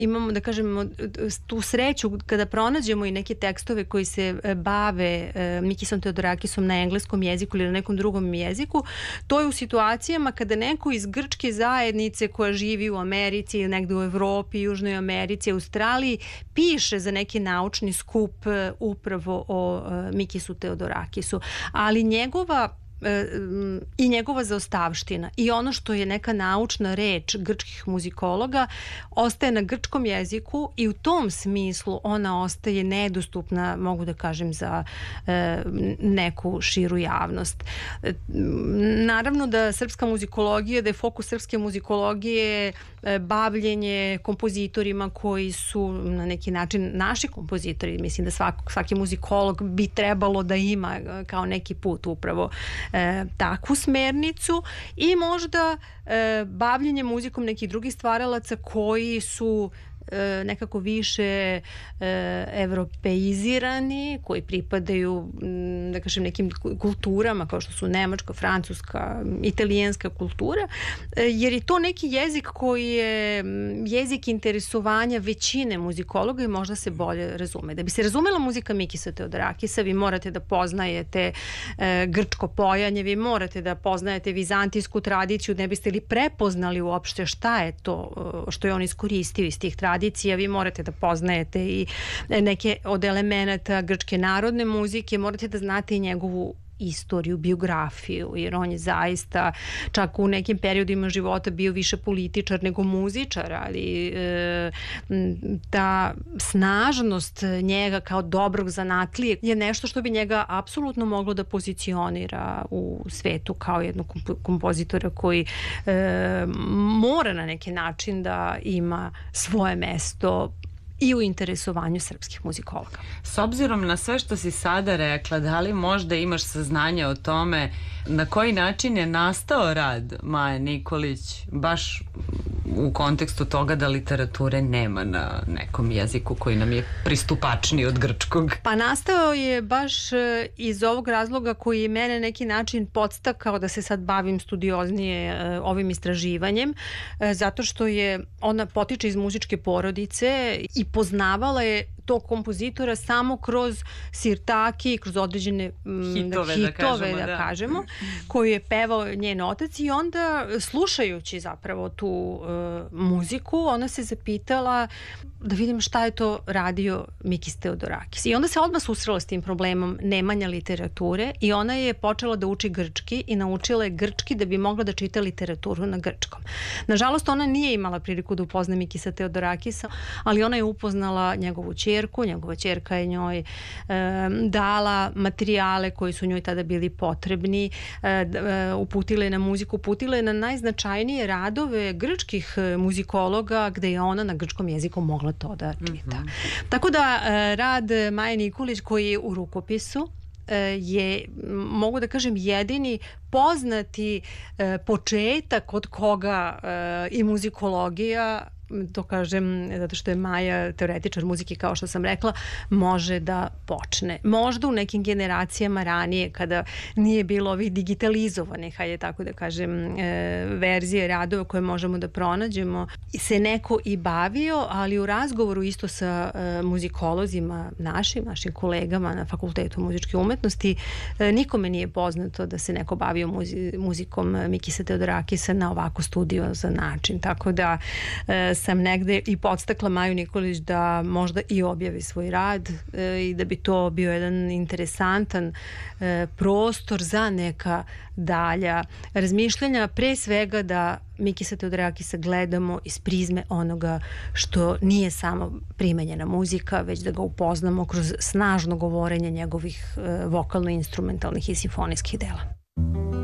imamo, da kažemo, tu sreću kada pronađemo i neke tekstove koji se bave Mikisom Teodorakisom na engleskom jeziku ili na nekom drugom jeziku, to je u situacijama kada neko iz grčke zajednice koja živi u Americi ili negde u Evropi, Južnoj Americi, Australiji, piše za neki naučni skup upravo o Mikisu Teodorakisu. Ali njegova zaostavština i ono što je neka naučna reč grčkih muzikologa ostaje na grčkom jeziku i u tom smislu ona ostaje nedostupna, mogu da kažem, za neku širu javnost. Naravno da srpska muzikologija, da je fokus srpske muzikologije bavljenje kompozitorima koji su na neki način naši kompozitori. Mislim da svaki muzikolog bi trebalo da ima kao neki put upravo takvu smernicu i možda bavljenje muzikom nekih drugih stvaralaca koji su nekako više evropeizirani, koji pripadaju, da kažem, nekim kulturama kao što su nemačka, francuska, italijanska kultura, jer je to neki jezik koji je jezik interesovanja većine muzikologa i možda se bolje razume. Da bi se razumela muzika Mikisa Teodorakisa, vi morate da poznajete grčko pojanje, vi morate da poznajete vizantijsku tradiciju, ne biste li prepoznali uopšte šta je to što je on iskoristio iz tih tradicija, vi morate da poznajete i neke od elemenata grčke narodne muzike, morate da znate i njegovu istoriju, biografiju, jer on je zaista čak u nekim periodima života bio više političar nego muzičar, ali ta snažnost njega kao dobrog zanatlije je nešto što bi njega apsolutno moglo da pozicionira u svetu kao jednog kompozitora koji mora na neki način da ima svoje mesto i u interesovanju srpskih muzikologa. S obzirom na sve što si sada rekla, da li možda imaš saznanja o tome na koji način je nastao rad Maje Nikolić baš u kontekstu toga da literature nema na nekom jeziku koji nam je pristupačniji od grčkog? Pa nastao je baš iz ovog razloga koji je mene neki način podstakao da se sad bavim studioznije ovim istraživanjem, zato što je ona potiče iz muzičke porodice i poznavala je tog kompozitora samo kroz sirtaki, kroz određene hitove, da kažemo, koju je pevao njen otac i onda slušajući zapravo tu muziku, ona se zapitala da vidim šta je to radio Mikis Teodorakis. I onda se odmah susrela s tim problemom nemanja literature i ona je počela da uči grčki i naučila je grčki da bi mogla da čita literaturu na grčkom. Nažalost, ona nije imala priliku da upozna Mikisa Teodorakisa, ali ona je upoznala njegovu ćerku, njegova ćerka je njoj dala materijale koji su njoj tada bili potrebni, uputile na muziku, uputile na najznačajnije radove grčkih muzikologa gde je ona na grčkom jeziku mogla to da čita. Tako da rad Maje Nikolić koji je u rukopisu je, mogu da kažem, jedini poznati početak od koga i muzikologija, to kažem zato što je Maja teoretičar muzike, kao što sam rekla, može da počne. Možda u nekim generacijama ranije, kada nije bilo ovih digitalizovanih, hajde tako da kažem, verzije radova koje možemo da pronađemo, se neko i bavio, ali u razgovoru isto sa muzikolozima našim kolegama na Fakultetu muzičke umetnosti, nikome nije poznato da se neko bavio muzikom Mikisa Teodorakisa na ovako studiozan način. Tako da sam negde i podstakla Maju Nikolić da možda i objavi svoj rad i da bi to bio jedan interesantan prostor za neka dalja razmišljanja, pre svega da Mikisa Teodorakisa gledamo iz prizme onoga što nije samo primenjena muzika, već da ga upoznamo kroz snažno govorenje njegovih vokalno-instrumentalnih i simfonijskih dela.